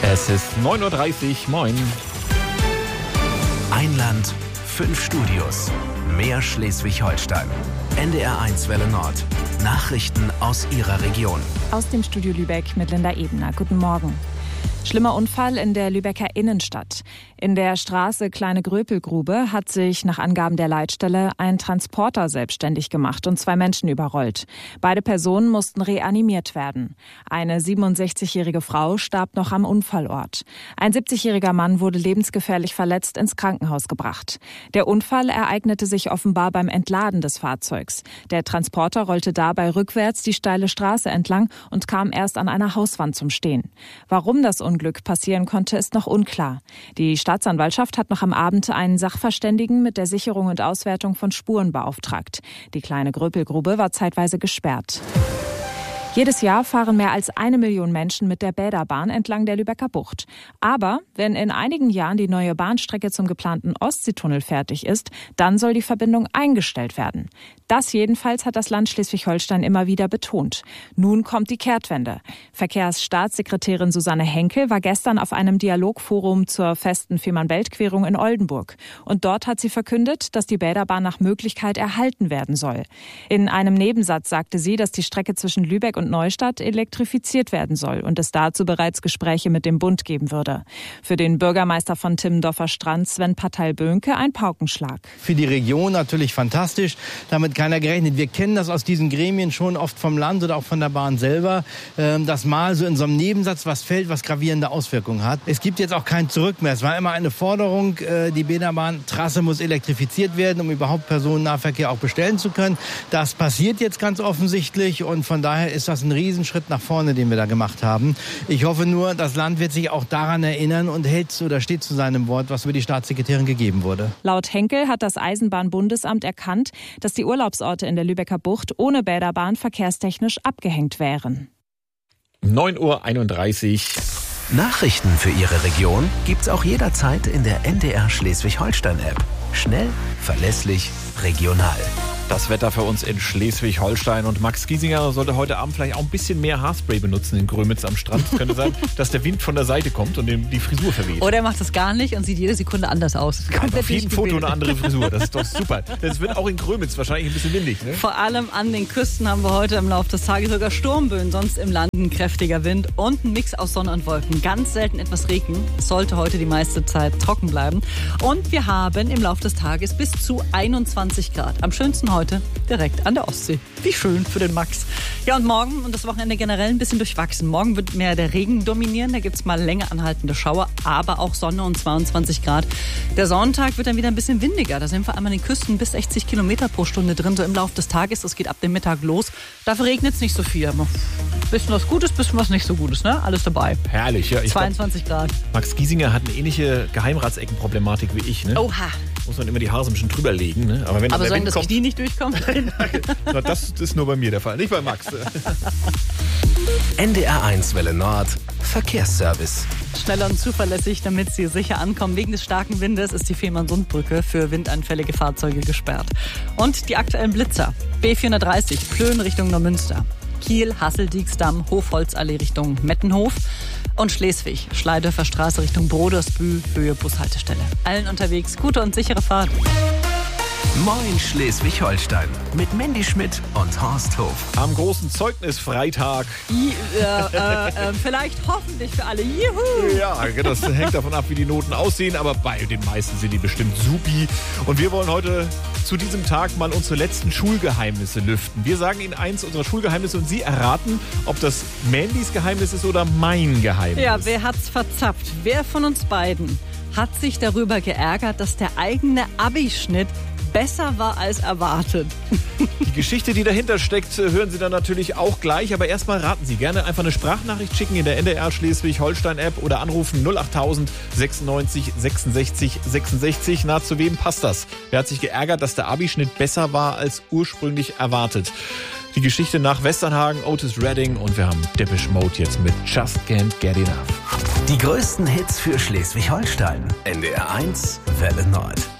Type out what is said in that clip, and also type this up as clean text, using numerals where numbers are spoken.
Es ist 9.30 Uhr, moin. Ein Land, 5 Studios, mehr Schleswig-Holstein. NDR1 Welle Nord. Nachrichten aus Ihrer Region. Aus dem Studio Lübeck mit Linda Ebner. Guten Morgen. Schlimmer Unfall in der Lübecker Innenstadt. In der Straße Kleine Gröpelgrube hat sich nach Angaben der Leitstelle ein Transporter selbstständig gemacht und 2 Menschen überrollt. Beide Personen mussten reanimiert werden. Eine 67-jährige Frau starb noch am Unfallort. Ein 70-jähriger Mann wurde lebensgefährlich verletzt ins Krankenhaus gebracht. Der Unfall ereignete sich offenbar beim Entladen des Fahrzeugs. Der Transporter rollte dabei rückwärts die steile Straße entlang und kam erst an einer Hauswand zum Stehen. Warum das Unglück passieren konnte, ist noch unklar. Die Staatsanwaltschaft hat noch am Abend einen Sachverständigen mit der Sicherung und Auswertung von Spuren beauftragt. Die Kleine Gröpelgrube war zeitweise gesperrt. Jedes Jahr fahren mehr als 1 Million Menschen mit der Bäderbahn entlang der Lübecker Bucht. Aber wenn in einigen Jahren die neue Bahnstrecke zum geplanten Ostseetunnel fertig ist, dann soll die Verbindung eingestellt werden. Das jedenfalls hat das Land Schleswig-Holstein immer wieder betont. Nun kommt die Kehrtwende. Verkehrsstaatssekretärin Susanne Henkel war gestern auf einem Dialogforum zur festen Fehmarnbelt-Querung in Oldenburg. Und dort hat sie verkündet, dass die Bäderbahn nach Möglichkeit erhalten werden soll. In einem Nebensatz sagte sie, dass die Strecke zwischen Lübeck und Neustadt elektrifiziert werden soll und es dazu bereits Gespräche mit dem Bund geben würde. Für den Bürgermeister von Timmendorfer Strand, Sven Pattei-Böhnke, ein Paukenschlag. Für die Region natürlich fantastisch, damit keiner gerechnet. Wir kennen das aus diesen Gremien schon oft vom Land oder auch von der Bahn selber, dass mal so in so einem Nebensatz was fällt, was gravierende Auswirkungen hat. Es gibt jetzt auch kein Zurück mehr. Es war immer eine Forderung, die Bäderbahntrasse muss elektrifiziert werden, um überhaupt Personennahverkehr auch bestellen zu können. Das passiert jetzt ganz offensichtlich und von daher ist das ein Riesenschritt nach vorne, den wir da gemacht haben. Ich hoffe nur, das Land wird sich auch daran erinnern und hält oder steht zu seinem Wort, was über die Staatssekretärin gegeben wurde. Laut Henkel hat das Eisenbahnbundesamt erkannt, dass die Urlaubsorte in der Lübecker Bucht ohne Bäderbahn verkehrstechnisch abgehängt wären. 9.31 Uhr. Nachrichten für Ihre Region gibt's auch jederzeit in der NDR Schleswig-Holstein-App. Schnell, verlässlich, regional. Das Wetter für uns in Schleswig-Holstein und Max Giesinger sollte heute Abend vielleicht auch ein bisschen mehr Haarspray benutzen in Grömitz am Strand. Es könnte sein, dass der Wind von der Seite kommt und ihm die Frisur verweht. Oder er macht das gar nicht und sieht jede Sekunde anders aus. Auf jedem Foto eine andere Frisur, das ist doch super. Es wird auch in Grömitz wahrscheinlich ein bisschen windig, ne? Vor allem an den Küsten haben wir heute im Laufe des Tages sogar Sturmböen, sonst im Land ein kräftiger Wind und ein Mix aus Sonne und Wolken. Ganz selten etwas Regen. Es sollte heute die meiste Zeit trocken bleiben. Und wir haben im Laufe des Tages bis zu 21 Grad. Am schönsten heute direkt an der Ostsee. Wie schön für den Max. Ja, und morgen und das Wochenende generell ein bisschen durchwachsen. Morgen wird mehr der Regen dominieren. Da gibt es mal länger anhaltende Schauer, aber auch Sonne und 22 Grad. Der Sonntag wird dann wieder ein bisschen windiger. Da sind vor allem an den Küsten bis 60 Kilometer pro Stunde drin, so im Laufe des Tages. Das geht ab dem Mittag los. Dafür regnet es nicht so viel. Bisschen was Gutes, bisschen was nicht so Gutes, ne? Alles dabei. Herrlich, ja. 22 Grad. Max Giesinger hat eine ähnliche Geheimratseckenproblematik wie ich, ne? Oha. Muss man immer die Haare so ein bisschen drüber legen, ne? Aber wenn aber der sollen Wind das kommt, Knie nicht durchkommen? Na, das ist nur bei mir der Fall, nicht bei Max. NDR1 Welle Nord. Verkehrsservice. Schneller und zuverlässig, damit Sie sicher ankommen. Wegen des starken Windes ist die Fehmarnsundbrücke für windanfällige Fahrzeuge gesperrt. Und die aktuellen Blitzer. B430, Plön Richtung Neumünster. Kiel, Hasseldiegsdamm, Hofholzallee Richtung Mettenhof. Und Schleswig, Schleidörfer Straße Richtung Brodersbühl, Höhe Bushaltestelle. Allen unterwegs gute und sichere Fahrt. Moin Schleswig-Holstein mit Mandy Schmidt und Horst Hof. Am großen Zeugnisfreitag. Vielleicht hoffentlich für alle. Juhu! Ja, das hängt davon ab, wie die Noten aussehen, aber bei den meisten sind die bestimmt supi. Und wir wollen heute zu diesem Tag mal unsere letzten Schulgeheimnisse lüften. Wir sagen Ihnen eins unserer Schulgeheimnisse und Sie erraten, ob das Mandys Geheimnis ist oder mein Geheimnis. Ja, wer hat's verzapft? Wer von uns beiden hat sich darüber geärgert, dass der eigene Abischnitt besser war als erwartet? Die Geschichte, die dahinter steckt, hören Sie dann natürlich auch gleich. Aber erstmal raten Sie gerne einfach eine Sprachnachricht schicken in der NDR Schleswig-Holstein-App oder anrufen 08000 96 66 66. Na, zu wem passt das? Wer hat sich geärgert, dass der Abischnitt besser war als ursprünglich erwartet? Die Geschichte nach Westernhagen, Otis Redding und wir haben Depeche Mode jetzt mit Just Can't Get Enough. Die größten Hits für Schleswig-Holstein. NDR1 Welle Nord.